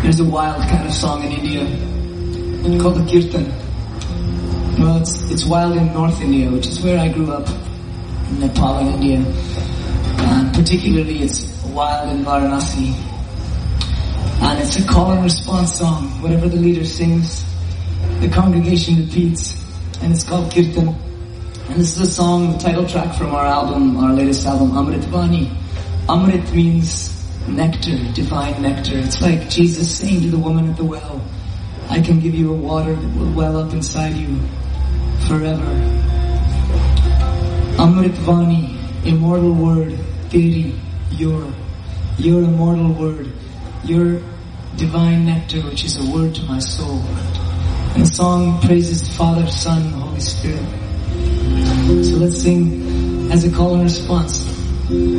There's a wild kind of song in India called the Kirtan. Well, it's wild in North India, which is where I grew up, in Nepal and India. And particularly it's wild in Varanasi. And it's a call and response song. Whatever the leader sings, the congregation repeats. And it's called Kirtan. And this is a song, the title track from our latest album, Amrit Vani. Amrit means nectar, divine nectar. It's like Jesus saying to the woman at the well, I can give you a water that will well up inside you forever. Amrit Vani, immortal word, Teri, your immortal word, your divine nectar, which is a word to my soul. And the song praises Father, Son, and Holy Spirit. So let's sing as a call and response.